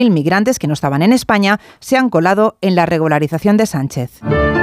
migrantes que no estaban en España se han colado en la regularización de Sánchez.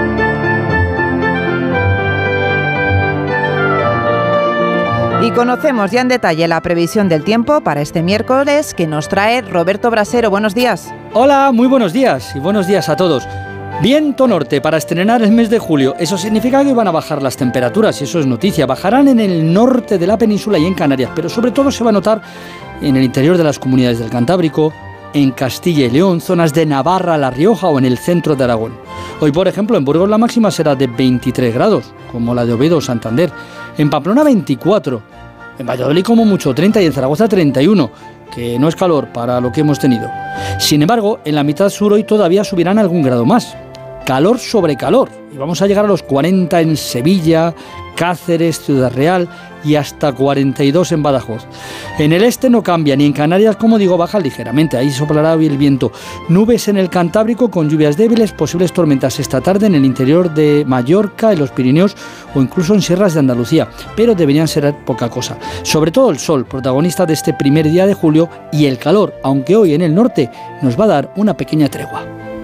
Y conocemos ya en detalle la previsión del tiempo para este miércoles que nos trae Roberto Brasero. Buenos días. Hola, muy buenos días y buenos días a todos. Viento norte para estrenar el mes de julio. Eso significa que van a bajar las temperaturas y eso es noticia. Bajarán en el norte de la península y en Canarias, pero sobre todo se va a notar en el interior de las comunidades del Cantábrico, en Castilla y León, zonas de Navarra, La Rioja o en el centro de Aragón. Hoy, por ejemplo, en Burgos la máxima será de 23 grados, como la de Oviedo o Santander. En Pamplona 24, en Valladolid como mucho 30 y en Zaragoza 31, que no es calor para lo que hemos tenido. Sin embargo, en la mitad sur hoy todavía subirán algún grado más. Calor sobre calor, y vamos a llegar a los 40 en Sevilla, Cáceres, Ciudad Real y hasta 42 en Badajoz. En el este no cambia, ni en Canarias, como digo, baja ligeramente, ahí soplará hoy el viento. Nubes en el Cantábrico con lluvias débiles, posibles tormentas esta tarde en el interior de Mallorca, en los Pirineos o incluso en sierras de Andalucía, pero deberían ser poca cosa. Sobre todo el sol, protagonista de este primer día de julio, y el calor, aunque hoy en el norte nos va a dar una pequeña tregua.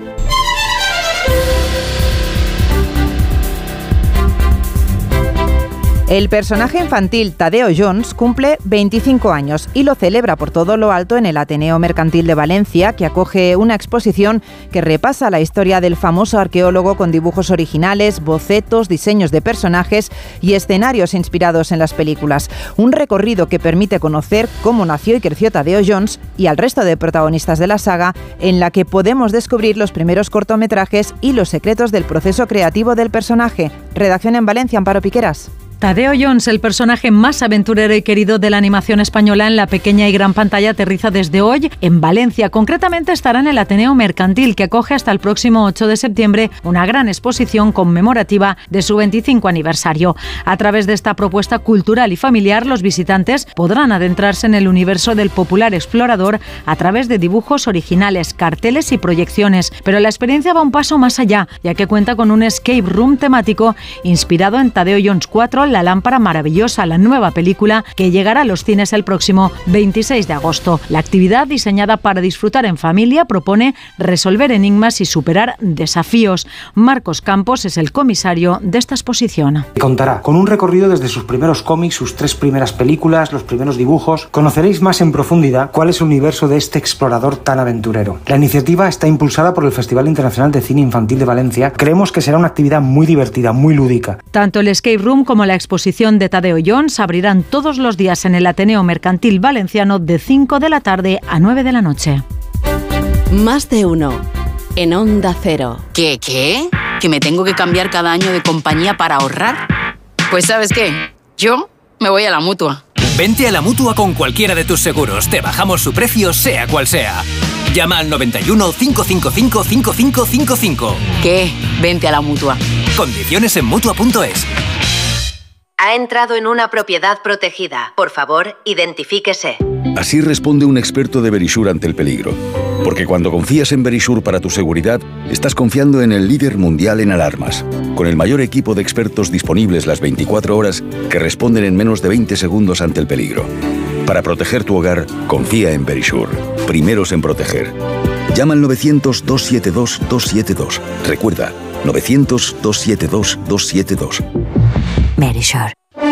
El personaje infantil Tadeo Jones cumple 25 años y lo celebra por todo lo alto en el Ateneo Mercantil de Valencia, que acoge una exposición que repasa la historia del famoso arqueólogo con dibujos originales, bocetos, diseños de personajes y escenarios inspirados en las películas. Un recorrido que permite conocer cómo nació y creció Tadeo Jones y al resto de protagonistas de la saga, en la que podemos descubrir los primeros cortometrajes y los secretos del proceso creativo del personaje. Redacción en Valencia, Amparo Piqueras. Tadeo Jones, el personaje más aventurero y querido de la animación española en la pequeña y gran pantalla, aterriza desde hoy en Valencia. Concretamente estará en el Ateneo Mercantil, que acoge hasta el próximo 8 de septiembre una gran exposición conmemorativa de su 25 aniversario. A través de esta propuesta cultural y familiar, los visitantes podrán adentrarse en el universo del popular explorador a través de dibujos originales, carteles y proyecciones. Pero la experiencia va un paso más allá, ya que cuenta con un escape room temático inspirado en Tadeo Jones 4, La lámpara maravillosa, la nueva película que llegará a los cines el próximo 26 de agosto. La actividad, diseñada para disfrutar en familia, propone resolver enigmas y superar desafíos. Marcos Campos es el comisario de esta exposición. Contará con un recorrido desde sus primeros cómics, sus 3 primeras películas, los primeros dibujos. Conoceréis más en profundidad cuál es el universo de este explorador tan aventurero. La iniciativa está impulsada por el Festival Internacional de Cine Infantil de Valencia. Creemos que será una actividad muy divertida, muy lúdica. Tanto el escape room como la exposición de Tadeo Jones abrirán todos los días en el Ateneo Mercantil Valenciano de 5 de la tarde a 9 de la noche. Más de uno en Onda Cero. ¿Qué? ¿Que me tengo que cambiar cada año de compañía para ahorrar? Pues ¿sabes qué? Yo me voy a la Mutua. Vente a la Mutua con cualquiera de tus seguros. Te bajamos su precio, sea cual sea. Llama al 91 555 5555. ¿Qué? Vente a la Mutua. Condiciones en Mutua.es. Ha entrado en una propiedad protegida. Por favor, identifíquese. Así responde un experto de Verisure ante el peligro. Porque cuando confías en Verisure para tu seguridad, estás confiando en el líder mundial en alarmas, con el mayor equipo de expertos disponibles las 24 horas que responden en menos de 20 segundos ante el peligro. Para proteger tu hogar, confía en Verisure. Primeros en proteger. Llama al 900-272-272. Recuerda, 900-272-272. Verisure.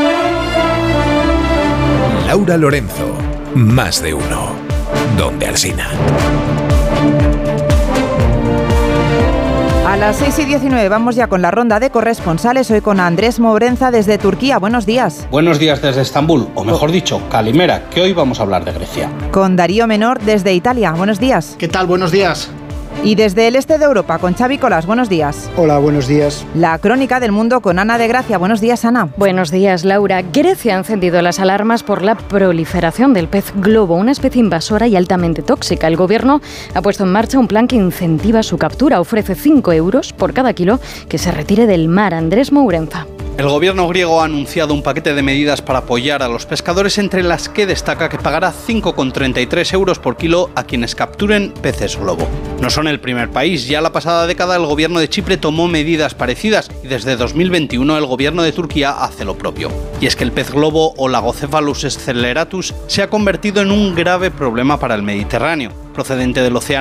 Laura Lorenzo. Más de uno. Donde Alsina. A las 6:19 vamos ya con la ronda de corresponsales. Hoy con Andrés Mourenza desde Turquía. Buenos días. Buenos días desde Estambul, o mejor dicho, Kalimera, que hoy vamos a hablar de Grecia. Con Darío Menor desde Italia. Buenos días. ¿Qué tal? Buenos días. Y desde el este de Europa, con Xavi Colas. Buenos días. Hola, buenos días. La crónica del mundo con Ana de Gracia. Buenos días, Ana. Buenos días, Laura. Grecia ha encendido las alarmas por la proliferación del pez globo, una especie invasora y altamente tóxica. El gobierno ha puesto en marcha un plan que incentiva su captura. Ofrece 5 euros por cada kilo que se retire del mar. Andrés Mourenza. El gobierno griego ha anunciado un paquete de medidas para apoyar a los pescadores, entre las que destaca que pagará 5,33 euros por kilo a quienes capturen peces globo. No son el primer país. Ya la pasada década el gobierno de Chipre tomó medidas parecidas y desde 2021 el gobierno de Turquía hace lo propio. Y es que el pez globo o Lagocephalus sceleratus se ha convertido en un grave problema para el Mediterráneo. procedente del océano